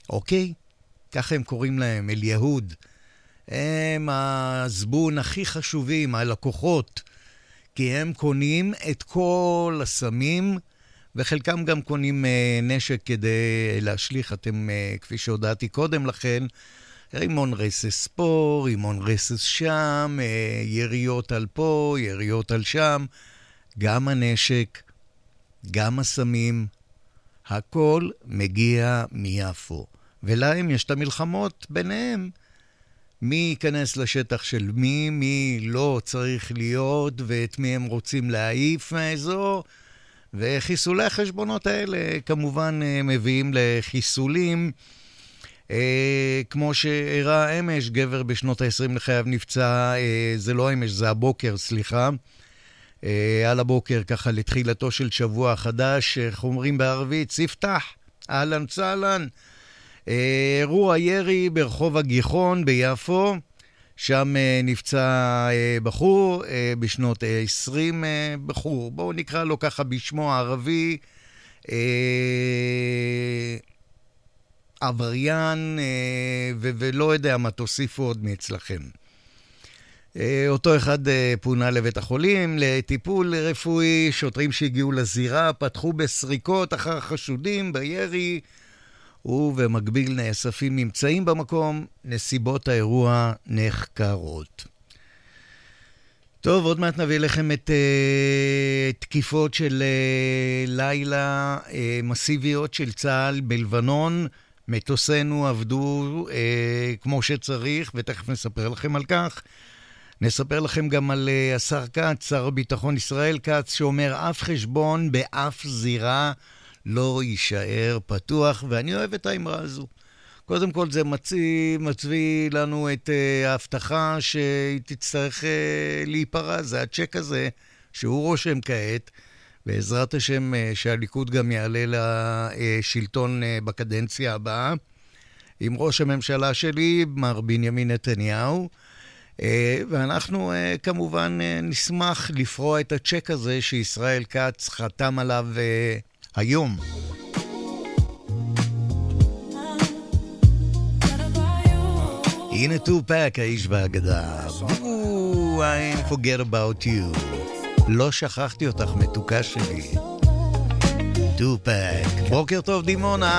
אוקיי? ככה הם קוראים להם, אל יהוד. הם הזבון הכי חשובים, הלקוחות, כי הם קונים את כל הסמים, וחלקם גם קונים נשק כדי להשליך. אתם, כפי שהודעתי קודם לכן, רימון רסס פה, רימון רסס שם, יריות על פה, יריות על שם, גם הנשק, גם הסמים, הכל מגיע מיפו. ולהם יש את המלחמות ביניהם. מי ייכנס לשטח של מי לא צריך להיות, ואת מי הם רוצים להעיף מהאזור. וחיסולי החשבונות האלה כמובן מביאים לחיסולים. כמו שהראה אמש, גבר בשנות ה-20 לחייו נפצע, זה לא אמש, זה הבוקר, סליחה. על הבוקר ככה לתחילתו של שבוע חדש, איך אומרים בערבית, ספתח, אהלן סהלן. אירוע ירי ברחוב הגיחון ביפו, שם נפצע בחור בשנות 20, בחור, בואו נקרא לו ככה בשמו הערבי, עבריין, ולא יודע מה תוסיפו עוד מאצלכם. אותו אחד פונה לבית החולים לטיפול רפואי, שוטרים שהגיעו לזירה פתחו בסריקות אחר חשודים בירי, ובמקביל נאספים ממצאים במקום, נסיבות האירוע נחקרות. טוב, עוד מעט נביא לכם את תקיפות של לילה מסיביות של צה"ל בלבנון. מטוסינו עבדו כמו שצריך, ותכף נספר לכם על כך. נספר לכם גם על השר כץ, שר הביטחון ישראל כץ, שאומר אף חשבון באף זירה לא יישאר פתוח, ואני אוהב את האמרה הזו. קודם כל זה מצביא לנו את ההבטחה שהיא תצטרך להיפרע, זה הצ'ק הזה שהוא רושם כעת, בעזרת השם שהליכוד גם יעלה לשלטון בקדנציה הבאה, עם ראש הממשלה שלי, מר בנימין נתניהו, ואנחנו כמובן נשמח לפרוע את הצ'ק הזה שישראל כץ חתם עליו היום. הנה טופק, האיש והאגדה. I ain't forget about you. לא שכחתי אותך מתוקה שלי. טופק. בוקר טוב דימונה.